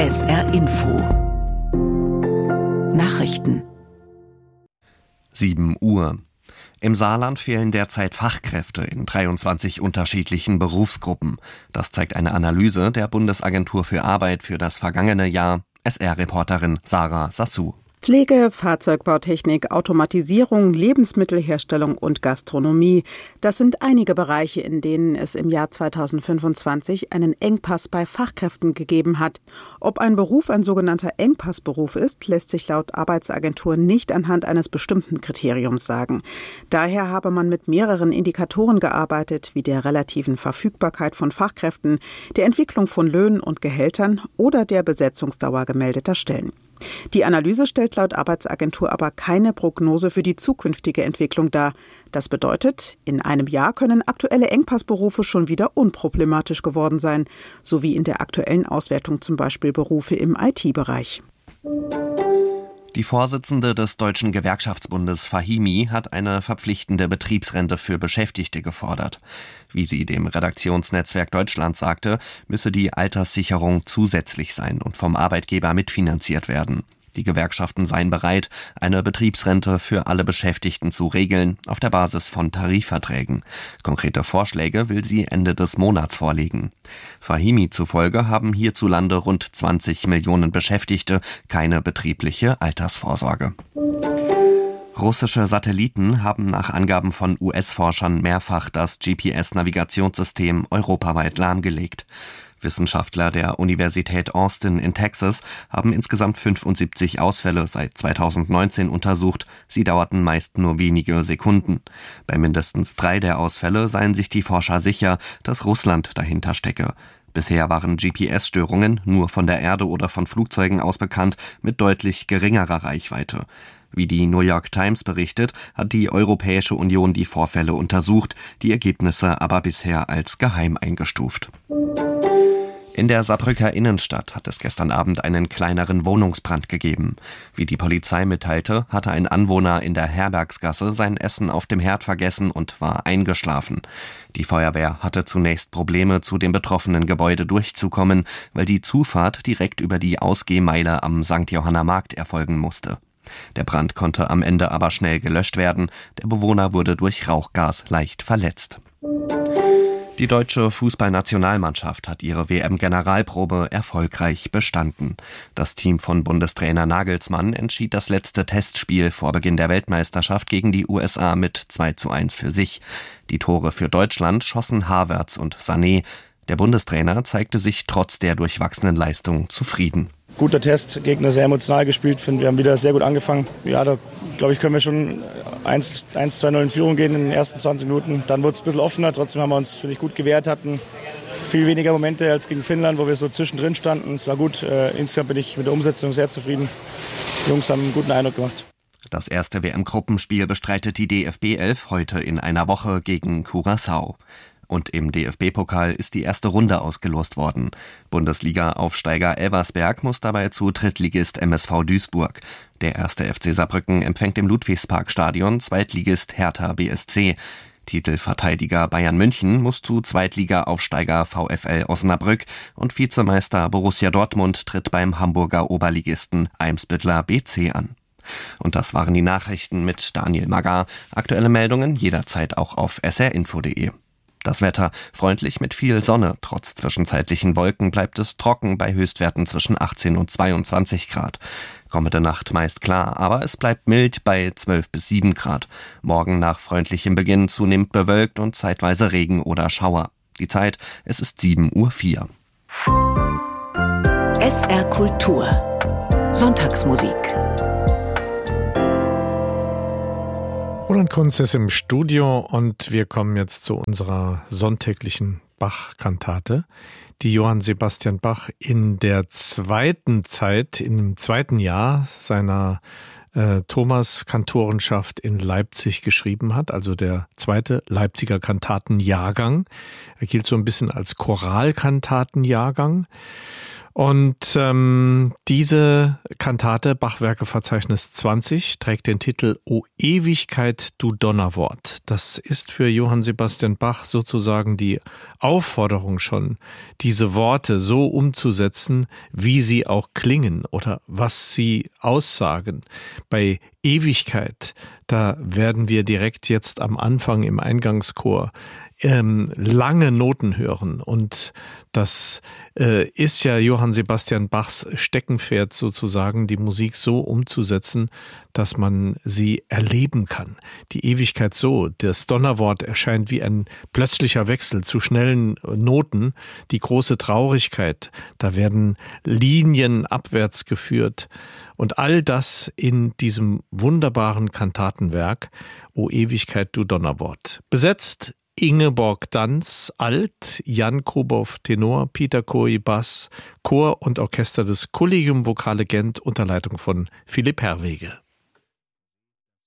SR Info Nachrichten 7 Uhr. Im Saarland fehlen derzeit Fachkräfte in 23 unterschiedlichen Berufsgruppen. Das zeigt eine Analyse der Bundesagentur für Arbeit für das vergangene Jahr. SR-Reporterin Sarah Sassou. Pflege, Fahrzeugbautechnik, Automatisierung, Lebensmittelherstellung und Gastronomie. Das sind einige Bereiche, in denen es im Jahr 2025 einen Engpass bei Fachkräften gegeben hat. Ob ein Beruf ein sogenannter Engpassberuf ist, lässt sich laut Arbeitsagentur nicht anhand eines bestimmten Kriteriums sagen. Daher habe man mit mehreren Indikatoren gearbeitet, wie der relativen Verfügbarkeit von Fachkräften, der Entwicklung von Löhnen und Gehältern oder der Besetzungsdauer gemeldeter Stellen. Die Analyse stellt laut Arbeitsagentur aber keine Prognose für die zukünftige Entwicklung dar. Das bedeutet, in einem Jahr können aktuelle Engpassberufe schon wieder unproblematisch geworden sein, so wie in der aktuellen Auswertung zum Beispiel Berufe im IT-Bereich. Die Vorsitzende des Deutschen Gewerkschaftsbundes Fahimi hat eine verpflichtende Betriebsrente für Beschäftigte gefordert. Wie sie dem Redaktionsnetzwerk Deutschland sagte, müsse die Alterssicherung zusätzlich sein und vom Arbeitgeber mitfinanziert werden. Die Gewerkschaften seien bereit, eine Betriebsrente für alle Beschäftigten zu regeln, auf der Basis von Tarifverträgen. Konkrete Vorschläge will sie Ende des Monats vorlegen. Fahimi zufolge haben hierzulande rund 20 Millionen Beschäftigte keine betriebliche Altersvorsorge. Russische Satelliten haben nach Angaben von US-Forschern mehrfach das GPS-Navigationssystem europaweit lahmgelegt. Wissenschaftler der Universität Austin in Texas haben insgesamt 75 Ausfälle seit 2019 untersucht. Sie dauerten meist nur wenige Sekunden. Bei mindestens 3 der Ausfälle seien sich die Forscher sicher, dass Russland dahinter stecke. Bisher waren GPS-Störungen nur von der Erde oder von Flugzeugen aus bekannt, mit deutlich geringerer Reichweite. Wie die New York Times berichtet, hat die Europäische Union die Vorfälle untersucht, die Ergebnisse aber bisher als geheim eingestuft. In der Saarbrücker Innenstadt hat es gestern Abend einen kleineren Wohnungsbrand gegeben. Wie die Polizei mitteilte, hatte ein Anwohner in der Herbergsgasse sein Essen auf dem Herd vergessen und war eingeschlafen. Die Feuerwehr hatte zunächst Probleme, zu dem betroffenen Gebäude durchzukommen, weil die Zufahrt direkt über die Ausgehmeile am St. Johanna Markt erfolgen musste. Der Brand konnte am Ende aber schnell gelöscht werden. Der Bewohner wurde durch Rauchgas leicht verletzt. Die deutsche Fußballnationalmannschaft hat ihre WM-Generalprobe erfolgreich bestanden. Das Team von Bundestrainer Nagelsmann entschied das letzte Testspiel vor Beginn der Weltmeisterschaft gegen die USA mit 2:1 für sich. Die Tore für Deutschland schossen Havertz und Sané. Der Bundestrainer zeigte sich trotz der durchwachsenen Leistung zufrieden. Guter Test, Gegner sehr emotional gespielt, finde wir haben wieder sehr gut angefangen. Ja, da glaube ich, können wir schon 1-2-0 in Führung gehen in den ersten 20 Minuten. Dann wurde es ein bisschen offener, trotzdem haben wir uns, finde ich, gut gewehrt, hatten viel weniger Momente als gegen Finnland, wo wir so zwischendrin standen. Es war gut, insgesamt bin ich mit der Umsetzung sehr zufrieden. Die Jungs haben einen guten Eindruck gemacht. Das erste WM-Gruppenspiel bestreitet die DFB 11 heute in einer Woche gegen Curaçao. Und im DFB-Pokal ist die erste Runde ausgelost worden. Bundesliga-Aufsteiger Elversberg muss dabei zu Drittligist MSV Duisburg. Der erste FC Saarbrücken empfängt im Ludwigsparkstadion Zweitligist Hertha BSC. Titelverteidiger Bayern München muss zu Zweitliga-Aufsteiger VfL Osnabrück und Vizemeister Borussia Dortmund tritt beim Hamburger Oberligisten Eimsbüttler BC an. Und das waren die Nachrichten mit Daniel Maggar. Aktuelle Meldungen jederzeit auch auf srinfo.de. Das Wetter freundlich mit viel Sonne. Trotz zwischenzeitlichen Wolken bleibt es trocken bei Höchstwerten zwischen 18 und 22 Grad. Kommende Nacht meist klar, aber es bleibt mild bei 12 bis 7 Grad. Morgen nach freundlichem Beginn zunehmend bewölkt und zeitweise Regen oder Schauer. Die Zeit, es ist 7:04 Uhr. SR Kultur Sonntagsmusik. Roland Kunz ist im Studio und wir kommen jetzt zu unserer sonntäglichen Bach-Kantate, die Johann Sebastian Bach in der zweiten Zeit, im zweiten Jahr seiner Thomas-Kantorenschaft in Leipzig geschrieben hat, also der zweite Leipziger Kantatenjahrgang. Er gilt so ein bisschen als Choralkantatenjahrgang. Und diese Kantate, Bachwerkeverzeichnis 20, trägt den Titel O Ewigkeit, du Donnerwort. Das ist für Johann Sebastian Bach sozusagen die Aufforderung schon, diese Worte so umzusetzen, wie sie auch klingen oder was sie aussagen. Bei Ewigkeit, da werden wir direkt jetzt am Anfang im Eingangschor lange Noten hören, und das ist ja Johann Sebastian Bachs Steckenpferd sozusagen, die Musik so umzusetzen, dass man sie erleben kann. Die Ewigkeit so, das Donnerwort erscheint wie ein plötzlicher Wechsel zu schnellen Noten, die große Traurigkeit, da werden Linien abwärts geführt, und all das in diesem wunderbaren Kantatenwerk O Ewigkeit, du Donnerwort. Besetzt Ingeborg Danz, Alt, Jan Krubow, Tenor, Peter Kohi, Bass, Chor und Orchester des Collegium Vocale Gent unter Leitung von Philipp Herwege.